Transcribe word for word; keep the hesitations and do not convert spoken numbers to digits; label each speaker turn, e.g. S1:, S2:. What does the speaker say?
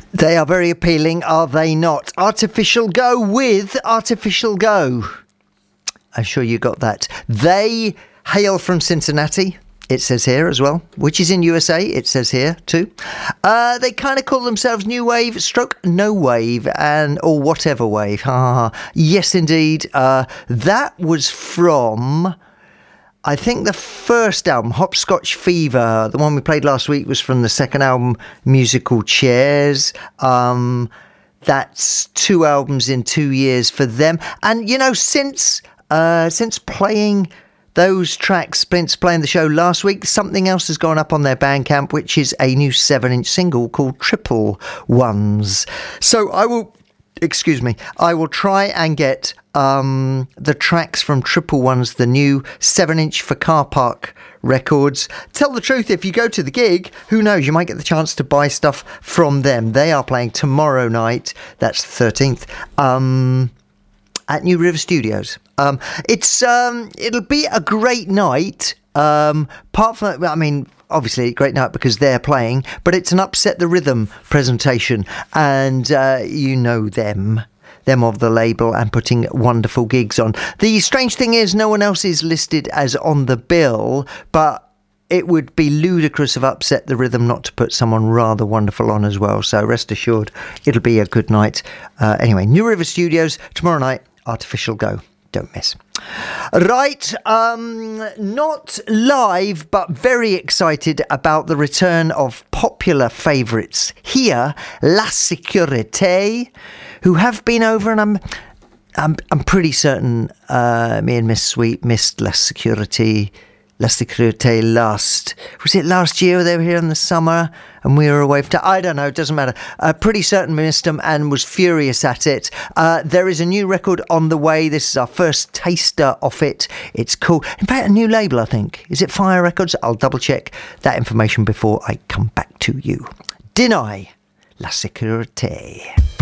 S1: They are very appealing, are they not? Artificial Go with Artificial Go. I'm sure you got that. They hail from Cincinnati, it says here as well, which is in U S A, it says here too. Uh, they kind of call themselves New Wave, stroke No Wave, and or whatever wave. Ha, yes, indeed. Uh, that was from, I think, the first album, Hopscotch Fever. The one we played last week was from the second album, Musical Chairs. Um, that's two albums in two years for them. And, you know, since uh, since playing those tracks, since playing the show last week, something else has gone up on their Bandcamp, which is a new seven-inch single called Triple Ones. So I will... Excuse me. I will try and get um, the tracks from Triple Ones, the new seven-inch for Car Park Records. Tell the truth, if you go to the gig, who knows, you might get the chance to buy stuff from them. They are playing tomorrow night, that's the thirteenth, um, at New River Studios. Um, it's um, it'll be a great night. Um, apart from, I mean... Obviously, a great night because they're playing, but it's an Upset the Rhythm presentation, and uh, you know them, them of the label, and putting wonderful gigs on. The strange thing is, no one else is listed as on the bill, but it would be ludicrous of Upset the Rhythm not to put someone rather wonderful on as well. So rest assured, it'll be a good night. Uh, anyway, New River Studios tomorrow night. Artificial Go. Don't miss. Right, um, not live, but very excited about the return of popular favourites here, La Sécurité, who have been over, and I'm, I'm, I'm pretty certain uh, me and Miss Sweet missed La Sécurité. La Sécurité last, was it last year? They were here in the summer and we were away for, I don't know, it doesn't matter. Uh, pretty certain we missed them and was furious at it. Uh, there is a new record on the way. This is our first taster of it. It's cool. In fact, a new label, I think. Is it Fire Records? I'll double check that information before I come back to you. Deny La Sécurité.